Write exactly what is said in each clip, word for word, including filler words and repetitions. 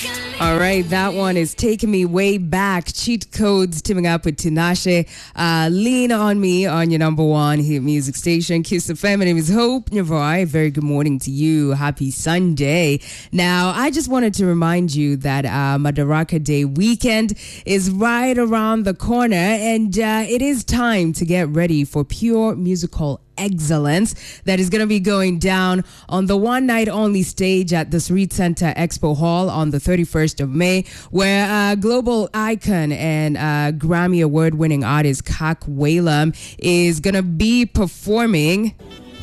All right, that one is taking me way back. Cheat Codes teaming up with Tinashe. Uh, Lean on Me on your number one hit music station. Kiss the Fam. My name is Hope Nyavai. Very good morning to you. Happy Sunday. Now, I just wanted to remind you that uh, Madaraka Day weekend is right around the corner, and uh, it is time to get ready for pure musical excellence that is going to be going down on the one night only stage at the Sarit Center Expo Hall on the thirty-first of May, where uh, global icon and uh, Grammy award winning artist Kak Whalum is going to be performing.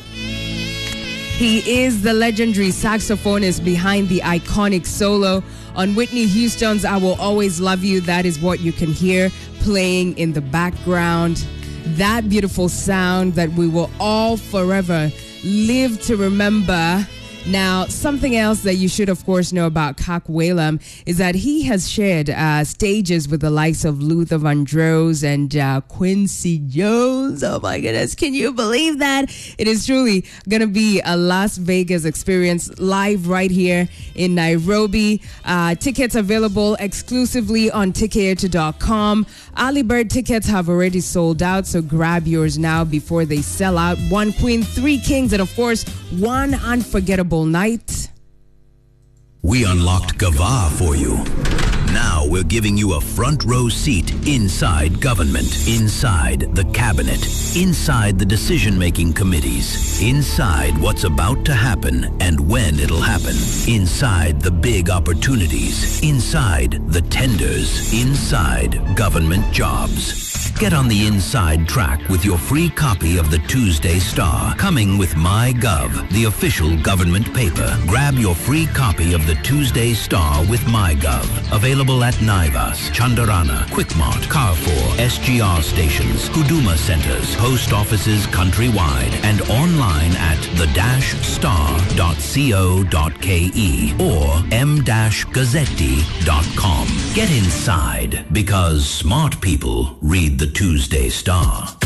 He is the legendary saxophonist behind the iconic solo on Whitney Houston's I Will Always Love You. That is what you can hear playing in the background. That beautiful sound that we will all forever live to remember. Now, something else that you should, of course, know about Kak Whalum is that he has shared uh, stages with the likes of Luther Vandross and uh, Quincy Jones. Oh, my goodness. Can you believe that? It is truly going to be a Las Vegas experience live right here in Nairobi. Uh, tickets available exclusively on ticket dot com. Early bird tickets have already sold out, so grab yours now before they sell out. One queen, three kings, and, of course, one unforgettable night. We unlocked Gava for you. Now we're giving you a front row seat inside government, inside the cabinet, inside the decision-making committees, inside what's about to happen and when it'll happen, inside the big opportunities, inside the tenders, inside government jobs. Get on the inside track with your free copy of the Tuesday Star, coming with MyGov, the official government paper. Grab your free copy of the Tuesday Star with MyGov. Available at Naivas, Chandarana, Quickmart, Carrefour, S G R stations, Huduma centers, post offices countrywide, and online at the dash star dot co dot ke or m dash gazzetti dot com. Get inside, because smart people read the Tuesday Star.